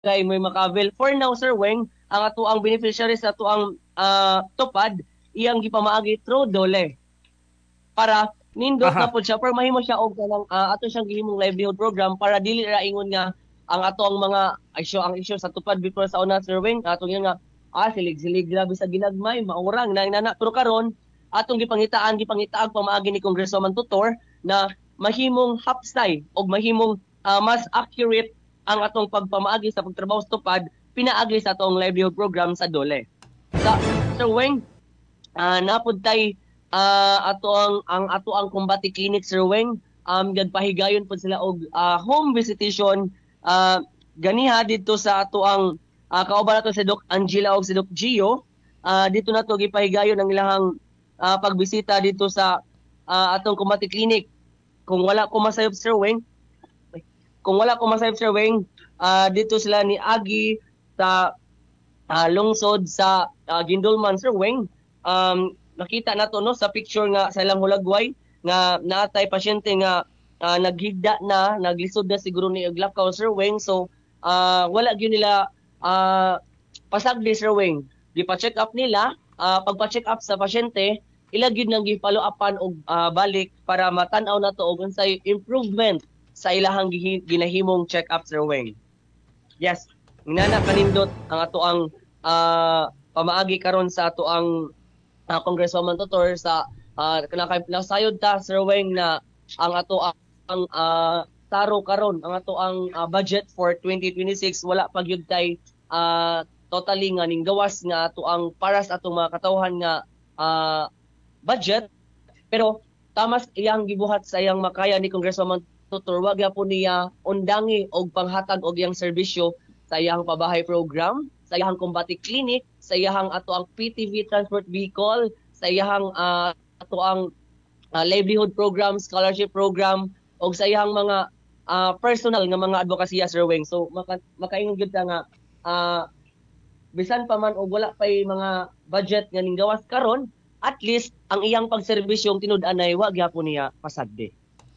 kay may makavel. For now, Sir Weng, ang ato ang beneficiaries sa ato ang tupad, iyang gipamaagi through dole para nindot na Aha. pud siya pero mahimo siya og kanang ato siyang gihimong livelihood program para dili ra ingon nga ang ato ang mga issue sa tupad before sa una, Sir Weng atong yun nga silig-silig grabe sa ginagmay maurang nana pero karon atong gipangitaag pamaagi ni Congresswoman Tutor na mahimong hapsay og mahimong mas accurate ang atong pagpamaagi sa pagtrabaho sa tupad pinaagi sa atong livelihood program sa dole sa Sir Weng napod tay ang ato ang Combati Clinic, Sir Weng, gagpahigayon po sila og home visitation ganiha dito sa ato ang kauban nato si Doc Angela og si Doc Gio. Dito nato gipahigayon ang ilahang pagbisita dito sa atong Combati Clinic. Kung wala ko masayop, Sir Weng, kung wala ko masayop, Sir Weng, dito sila ni Agi sa lungsod sa Gindulman, Sir Weng. Nakita nato no sa picture nga sa ilang hulagway nga naatay pasyente nga naghigda na, naglisod na siguro ni Iglakaw, Sir Weng. So wala gyud nila pasagdi, Sir Weng. Gipa-check up nila, pagpa-check up sa pasyente, ila gyud nang gi-follow upan og balik para matan-aw nato og unsay improvement sa ilahang ginahimong check up, Sir Weng. Yes, inana kanindot ang ato ang pamaagi karon sa ato ang Congresswoman Totor sa nasayod ta, Sir Weng, na ang ato ang taro karon ang ato ang budget for 2026 wala pa gyud tay totally nga ning gawas nga ato ang para sa atong mga katawhan nga ah, budget pero tamas iyang gibuhat sa iyang makaya ni Congresswoman Tutor wag gyapon niya undangi og panghatag og iyang serbisyo sa iyang pabahay program, sa iyang combati clinic, sa iyang ato ang PTV transport vehicle, sa iyang ato ang livelihood program, scholarship program og sa iyang mga personal nga mga advokasya, Sir Weng. So makaingon gyud ta nga ah, bisan pa man og wala pay mga budget nga ning gawas karon, at least ang iyang pagserbisyong tinud-anay wa gyapon niya pasagdi.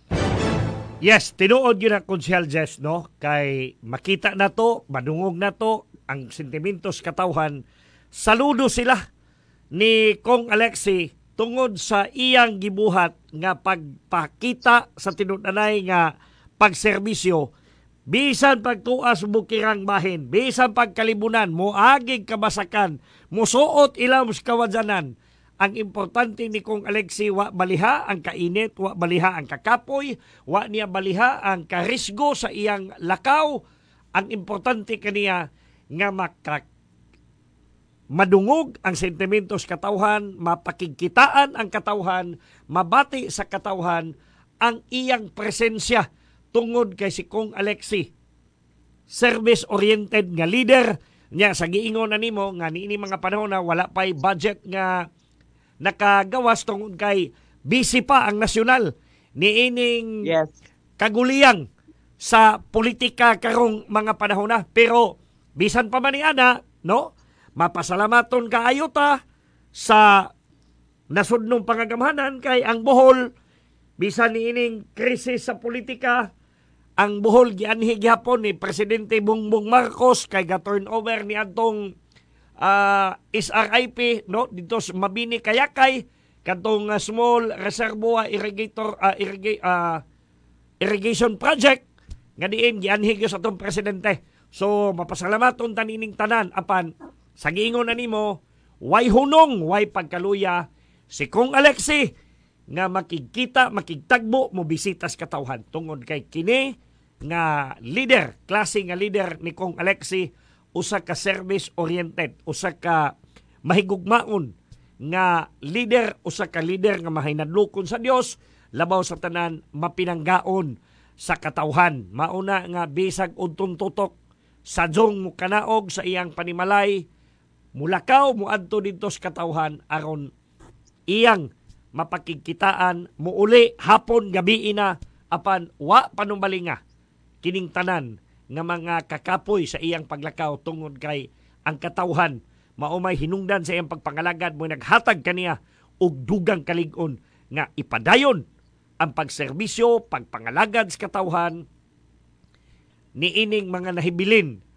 Yes, tinuod yun ang Konsyal Jess, no? Kay makita na to, madungog na to, ang sentimentos katawhan. Saludo sila ni Kong Alexi tungod sa iyang gibuhat nga pagpakita sa tinudanay nga pagserbisyo bisan pagtuas bukirang bahin, bisan pagkalibunan, moagig kabasakan, musuot ilang kawadyanan. Ang importante ni Kong Alexi, wa baliha ang kainit, wa baliha ang kakapoy, wa niya baliha ang karisgo sa iyang lakaw. Ang importante kaniya nga madungog ang sentimentos katawhan, mapakigkitaan ang katawhan, mabati sa katawhan ang iyang presensya tungod kay si Kong Alexi. Service-oriented nga leader niya sa giingon na nimo nga niini mga panahon na wala pay budget nga nakagawas tungod kay busy pa ang nasyonal niining Yes. kaguliyang sa politika karong mga panahon na. Pero bisan pa man ni ana, no? Mapasalamaton kaayo ta sa nasudnong pangagamhanan kay ang Bohol bisan niining krisis sa politika ang Bohol gianhi gihapon ni Presidente Bongbong Marcos kay ga-turnover ni atong SRIP, no, dito sa Mabini Kayakay katong small reservoir irrigation project nga diin gianhig sa atong presidente. So mapasalamaton tanining tanan apan sa giingon na nimo way hunong way pagkaluya si Kong Alexi nga makikita makigtagbo mo bisitas katawhan tungod kay kini nga leader, klase nga leader ni Kong Alexi, usa ka service oriented, usa ka mahigugmaon nga leader, usa ka leader nga mahinadlokon sa Dios, labaw sa tanan mapinanggaon sa katawhan. Mauna nga bisag untong tutok sa jong mo kanaog sa iyang panimalay, mulakaw mo adto dito sa katawhan aron iyang mapakigkitaan muuli hapon gabi na apan wa panumbalinga kining tanan nga mga kakapoy sa iyang paglakaw tungod kay ang katawhan maumay hinungdan sa iyang pagpangalagad mo naghatag kaniya og dugang kalig-on nga ipadayon ang pagserbisyo, pagpangalagad sa katawhan niining mga nahibilin